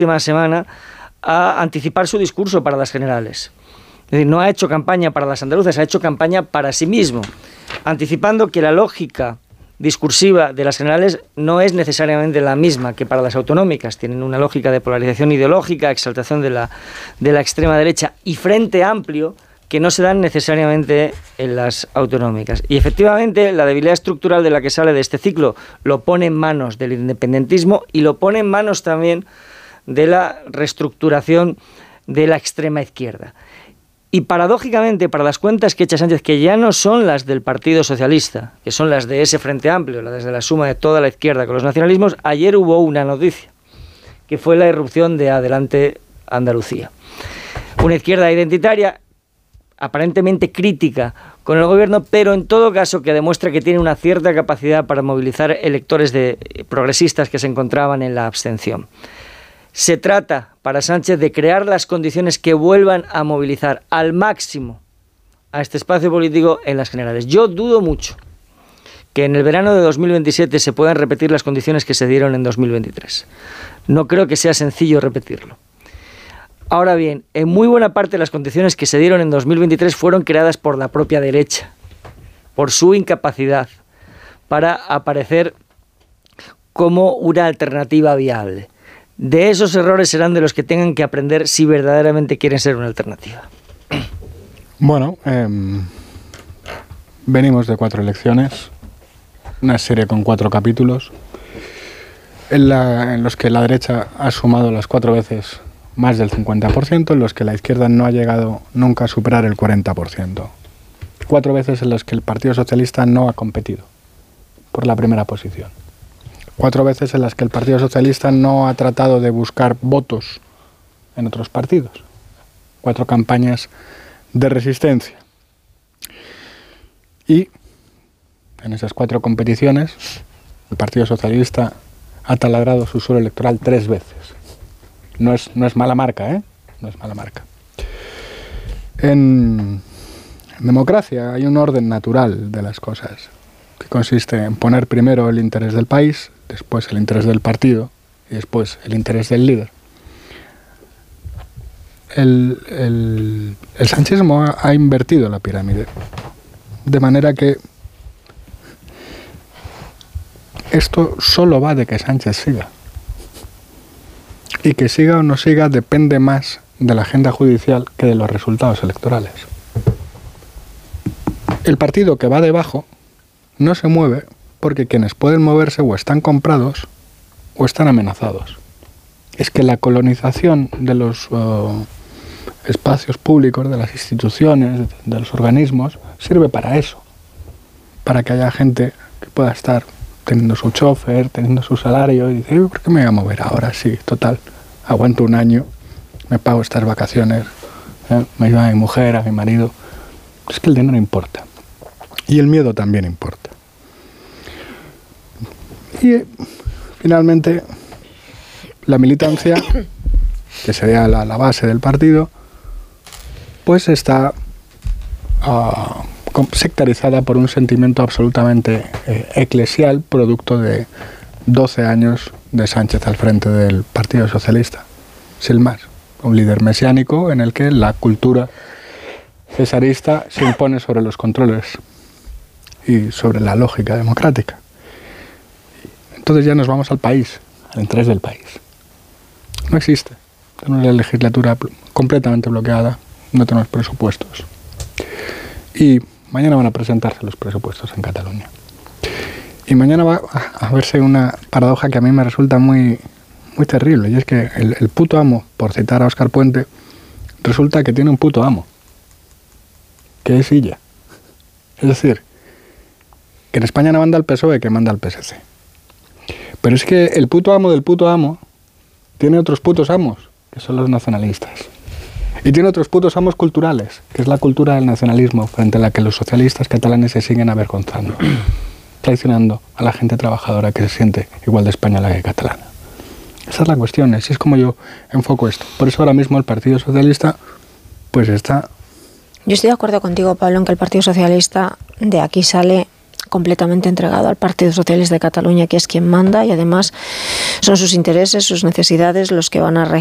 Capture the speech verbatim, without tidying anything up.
última semana a anticipar su discurso para las generales. Es decir, no ha hecho campaña para las andaluzas, ha hecho campaña para sí mismo, anticipando que la lógica discursiva de las generales no es necesariamente la misma que para las autonómicas. Tienen una lógica de polarización ideológica, exaltación de la, de la extrema derecha y frente amplio que no se dan necesariamente en las autonómicas. Y efectivamente la debilidad estructural de la que sale de este ciclo lo pone en manos del independentismo y lo pone en manos también de la reestructuración de la extrema izquierda. Y paradójicamente, para las cuentas que echa Sánchez, que ya no son las del Partido Socialista, que son las de ese Frente Amplio, las de la suma de toda la izquierda con los nacionalismos, ayer hubo una noticia, que fue la irrupción de Adelante Andalucía. Una izquierda identitaria, aparentemente crítica con el gobierno, pero en todo caso que demuestra que tiene una cierta capacidad para movilizar electores de progresistas que se encontraban en la abstención. Se trata para Sánchez de crear las condiciones que vuelvan a movilizar al máximo a este espacio político en las generales. Yo dudo mucho que en el verano de dos mil veintisiete se puedan repetir las condiciones que se dieron en dos mil veintitrés. No creo que sea sencillo repetirlo. Ahora bien, en muy buena parte las condiciones que se dieron en dos mil veintitrés fueron creadas por la propia derecha, por su incapacidad para aparecer como una alternativa viable. De esos errores serán de los que tengan que aprender si verdaderamente quieren ser una alternativa. Bueno, eh, venimos de cuatro elecciones, una serie con cuatro capítulos, en, la, en los que la derecha ha sumado las cuatro veces más del cincuenta por ciento, en los que la izquierda no ha llegado nunca a superar el cuarenta por ciento. Cuatro veces en los que el Partido Socialista no ha competido por la primera posición. Cuatro veces en las que el Partido Socialista no ha tratado de buscar votos en otros partidos. Cuatro campañas de resistencia. Y en esas cuatro competiciones, el Partido Socialista ha taladrado su suelo electoral tres veces. No es, no es mala marca, ¿eh? No es mala marca. En, en democracia hay un orden natural de las cosas, que consiste en poner primero el interés del país, después el interés del partido y después el interés del líder. El, el, el sanchismo ha, ha invertido la pirámide, de manera que esto solo va de que Sánchez siga. Y que siga o no siga depende más de la agenda judicial que de los resultados electorales. El partido que va debajo no se mueve porque quienes pueden moverse o están comprados o están amenazados. Es que la colonización de los uh, espacios públicos, de las instituciones, de los organismos, sirve para eso. Para que haya gente que pueda estar teniendo su chofer, teniendo su salario y dice, ¿por qué me voy a mover ahora? Sí, total, aguanto un año, me pago estas vacaciones, ¿eh? Me llevo a mi mujer, a mi marido. Es que el dinero importa. Y el miedo también importa. Y finalmente la militancia, que sería la, la base del partido, pues está uh, sectarizada por un sentimiento absolutamente eh, eclesial, producto de doce años de Sánchez al frente del Partido Socialista, sin más. Un líder mesiánico en el que la cultura cesarista se impone sobre los controles y sobre la lógica democrática. Entonces ya nos vamos al país, al interés del país. No existe. Tenemos la legislatura completamente bloqueada, no tenemos presupuestos. Y mañana van a presentarse los presupuestos en Cataluña. Y mañana va a verse una paradoja que a mí me resulta muy, muy terrible, y es que el, el puto amo, por citar a Óscar Puente, resulta que tiene un puto amo, que es Illa. Es decir, que en España no manda el P S O E, que manda el P S C. Pero es que el puto amo del puto amo tiene otros putos amos, que son los nacionalistas. Y tiene otros putos amos culturales, que es la cultura del nacionalismo, frente a la que los socialistas catalanes se siguen avergonzando, traicionando a la gente trabajadora que se siente igual de española que catalana. Esa es la cuestión, así es como yo enfoco esto. Por eso ahora mismo el Partido Socialista pues está... Yo estoy de acuerdo contigo, Pablo, en que el Partido Socialista de aquí sale completamente entregado al Partido Socialista de Cataluña, que es quien manda, y además son sus intereses, sus necesidades los que van a regir